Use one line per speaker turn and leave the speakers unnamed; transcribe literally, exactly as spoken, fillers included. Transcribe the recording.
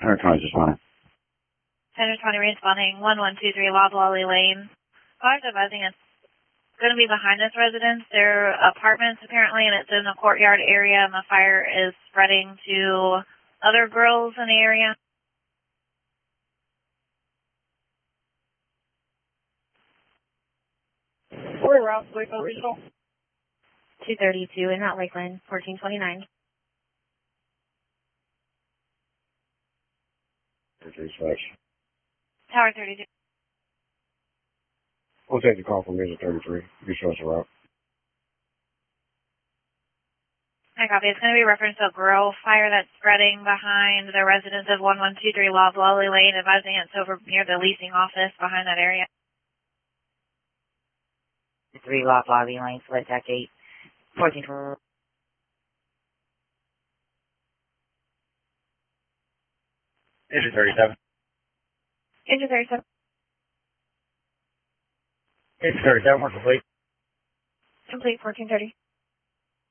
Center twenty is responding.
Center twenty responding, one one two three Loblolly Lane. Cars advising it's going to be behind this residence. They're apartments apparently, and it's in the courtyard area, and the fire is spreading to other girls in the area.
We're around Lakeville Regional.
two thirty-two in Mount Lakeland, fourteen twenty-nine.
thirty-three,
Tower thirty-two.
We'll take the call from Music thirty-three. You can show us a route.
I copy. It's going to be reference to a girl fire that's spreading behind the residence of one one two three Loblolly Lane, advising it's over near the leasing office behind that area.
three Loblolly Lane, split deck eight, fourteen twenty.
Engine thirty-seven.
Engine thirty-seven.
Engine thirty-seven, we're complete.
Complete, fourteen thirty.